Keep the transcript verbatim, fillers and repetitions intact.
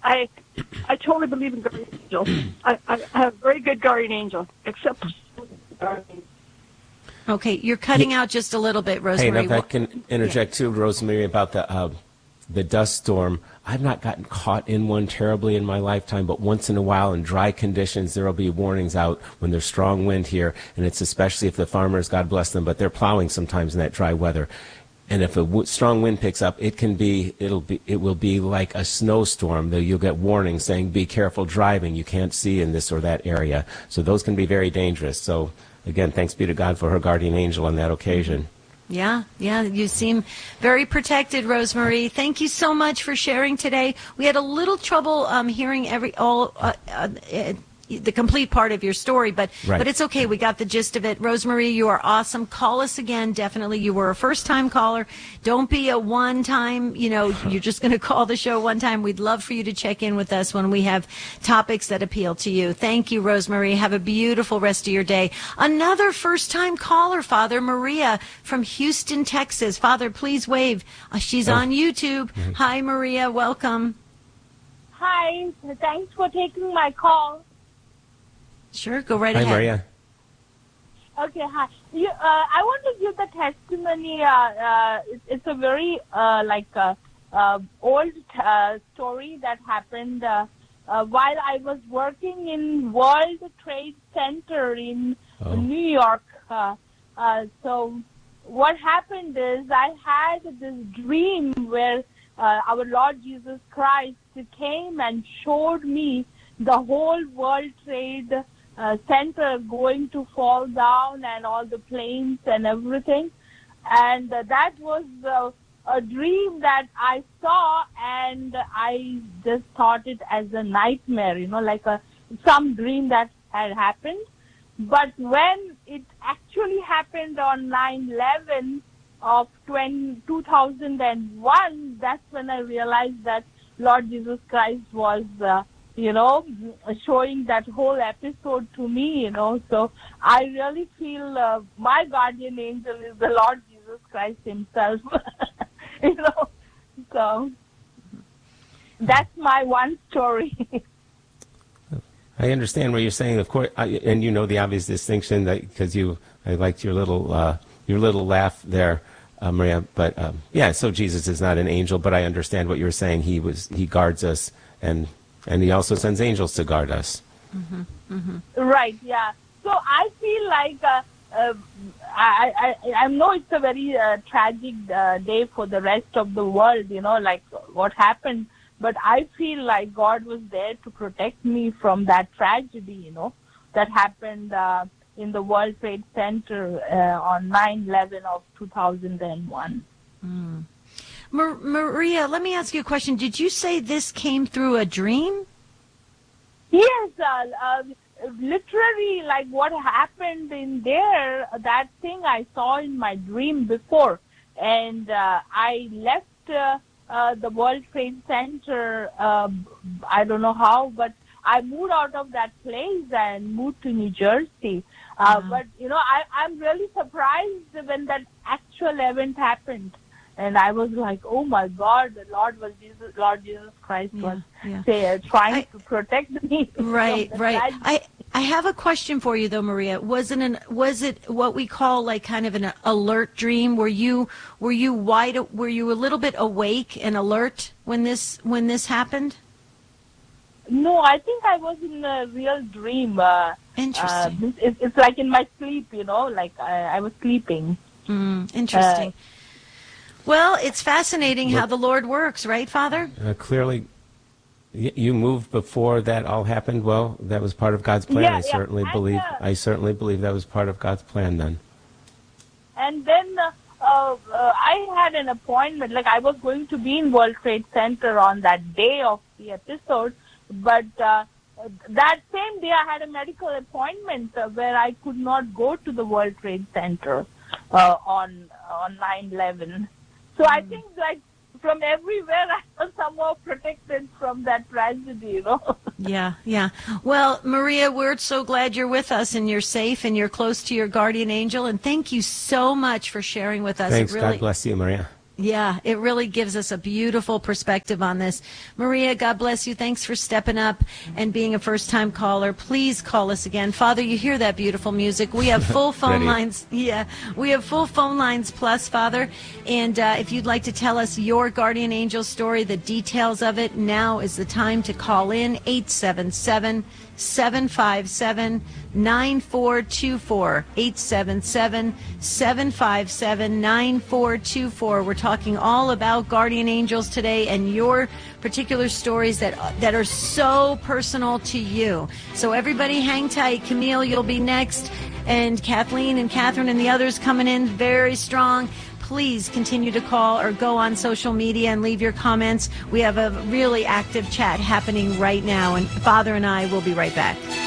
I I totally believe in guardian angels. I, I have a very good guardian angel, except for Okay, you're cutting out just a little bit, Rosemary. Hey, and if I can interject yeah. too, Rosemary, about the uh, the dust storm. I've not gotten caught in one terribly in my lifetime, but once in a while in dry conditions, there will be warnings out when there's strong wind here, and it's especially if the farmers, God bless them, but they're plowing sometimes in that dry weather. And if a w- strong wind picks up, it can be, it'll be, it will be like a snowstorm. You'll get warnings saying, be careful driving. You can't see in this or that area. So those can be very dangerous. So again, thanks be to God for her guardian angel on that occasion. Yeah, yeah, you seem very protected, Rosemary. Thank you so much for sharing today. We had a little trouble um, hearing every all uh, uh, uh, the complete part of your story, but right. but it's okay. We got the gist of it. Rosemary, you are awesome. Call us again, definitely. You were a first-time caller. Don't be a one-time, you know, you're just going to call the show one time. We'd love for you to check in with us when we have topics that appeal to you. Thank you, Rosemary. Have a beautiful rest of your day. Another first-time caller, Father Maria from Houston, Texas. Father, please wave. Uh, she's oh. on YouTube. Mm-hmm. Hi, Maria. Welcome. Hi. Thanks for taking my call. Sure, go right hi, ahead. Hi, Maria. Okay, hi. You, uh, I want to give the testimony. Uh, uh, it's, it's a very uh, like uh, uh, old uh, story that happened uh, uh, while I was working in World Trade Center in oh. New York. Uh, uh, so what happened is I had this dream where uh, our Lord Jesus Christ came and showed me the whole World Trade Uh, center going to fall down and all the planes and everything. And uh, that was uh, a dream that I saw, and I just thought it as a nightmare, you know, like a some dream that had happened. But when it actually happened on nine eleven of two thousand one, that's when I realized that Lord Jesus Christ was uh, you know, showing that whole episode to me, you know. So I really feel uh, my guardian angel is the Lord Jesus Christ himself, you know. So that's my one story. I understand what you're saying, of course, I, and you know the obvious distinction that because you, I liked your little, uh, your little laugh there, uh, Maria. But um, yeah, so Jesus is not an angel, but I understand what you're saying. He was, he guards us, and and he also sends angels to guard us. Mm-hmm, mm-hmm. Right. Yeah. So I feel like uh, uh, I, I I know it's a very uh, tragic uh, day for the rest of the world. You know, like what happened. But I feel like God was there to protect me from that tragedy, you know, that happened uh, in the World Trade Center uh, on nine eleven of two thousand one. Mm. Mar- Maria, let me ask you a question. Did you say this came through a dream? Yes, uh, uh, literally, like what happened in there, that thing I saw in my dream before. And uh, I left uh, uh, the World Trade Center, uh, I don't know how, but I moved out of that place and moved to New Jersey. Uh, wow. But, you know, I, I'm really surprised when that actual event happened. And I was like, oh my God, the Lord was Jesus, Lord Jesus Christ yeah, was yeah. say, uh, trying I, to protect me. Right, right. I, I have a question for you though, Maria. Was it an was it what we call like kind of an alert dream? Were you were you wide were you a little bit awake and alert when this when this happened? No, I think I was in a real dream. Uh, interesting. Uh, it's, it's like in my sleep, you know, like I, I was sleeping. Mm, interesting. Uh, Well, it's fascinating Look, how the Lord works, right, Father? Uh, clearly, y- you moved before that all happened. Well, that was part of God's plan. Yeah, I certainly yeah. believe. And, uh, I certainly believe that was part of God's plan. Then. And then uh, uh, I had an appointment. Like I was going to be in World Trade Center on that day of the episode, but uh, that same day I had a medical appointment uh, where I could not go to the World Trade Center uh, on on nine eleven. So I think, like, from everywhere, I was somehow protected from that tragedy, you know. Yeah, yeah. Well, Maria, we're so glad you're with us and you're safe and you're close to your guardian angel. And thank you so much for sharing with us. Thanks. It really, God bless you, Maria. Yeah, it really gives us a beautiful perspective on this. Maria, God bless you. Thanks for stepping up and being a first-time caller. Please call us again. Father, you hear that beautiful music. We have full phone Ready. lines. Yeah, we have full phone lines plus, Father. And uh, if you'd like to tell us your guardian angel story, the details of it, now is the time to call in eight seven seven, seven five seven, nine four two four. eight seven seven, seven five seven, nine four two four. We're talking all about guardian angels today and your particular stories that that are so personal to you. So everybody hang tight. Camille, you'll be next. And Kathleen and Catherine and the others coming in very strong. Please continue to call or go on social media and leave your comments. We have a really active chat happening right now, and Father and I will be right back.